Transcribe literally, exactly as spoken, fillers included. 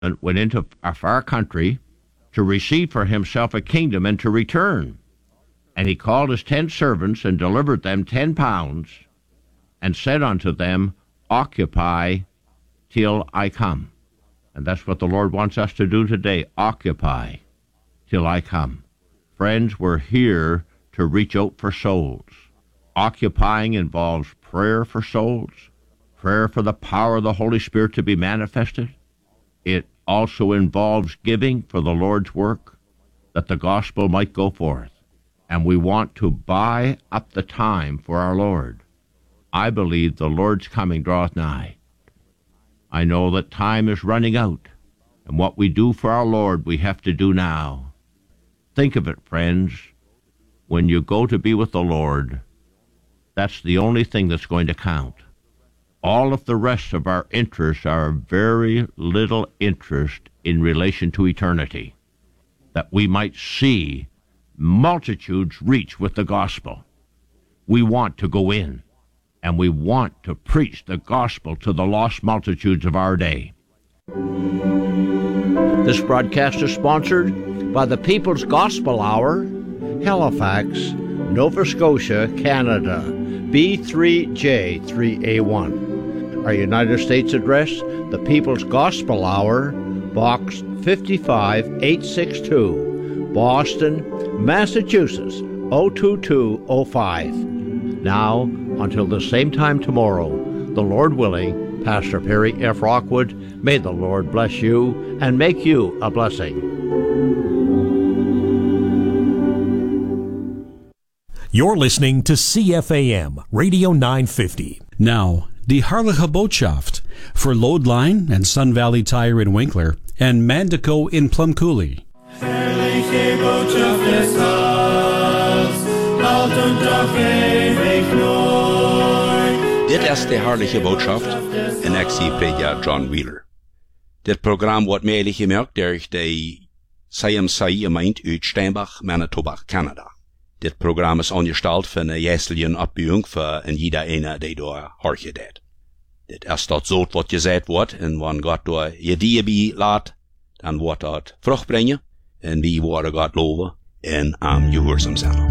went into a far country to receive for himself a kingdom and to return. And he called his ten servants and delivered them ten pounds and said unto them, Occupy till I come. And that's what the Lord wants us to do today. Occupy till I come. Friends, we're here to reach out for souls. Occupying involves prayer for souls, prayer for the power of the Holy Spirit to be manifested. It also involves giving for the Lord's work, that the gospel might go forth. And we want to buy up the time for our Lord. I believe the Lord's coming draweth nigh. I know that time is running out, and what we do for our Lord we have to do now. Think of it, friends. When you go to be with the Lord, that's the only thing that's going to count. All of the rest of our interests are very little interest in relation to eternity, that we might see multitudes reach with the gospel. We want to go in, and we want to preach the gospel to the lost multitudes of our day. This broadcast is sponsored by the People's Gospel Hour, Halifax, Nova Scotia, Canada, B three J three A one. Our United States address, the People's Gospel Hour, Box fifty-five eight sixty-two, Boston, Massachusetts, oh two two oh five. Now, until the same time tomorrow, the Lord willing, Pastor Perry F. Rockwood, may the Lord bless you and make you a blessing. You're listening to C F A M, Radio nine fifty. Now, Die Herrliche Botschaft for Lodline and Sun Valley Tire in Winkler and Mandico in Plum Herrliche Botschaft des Heils, alt und doch ewig neu. Dit is de Herrliche Botschaft en ik zie prediker John Wheeler. Dit programma wordt mede gemaakt door de C M C gemeente uit Steinbach, Manitoba, Canada. Dit programma is ongesteld van een geestelijke opbouwing voor een ieder ene die door hoort deed. Dit is dat zo wat gezegd wordt, en wanneer God door je die bij laat, dan wordt dat vrucht brengen, en wie worden God loven, en am gehoorzaam zijn.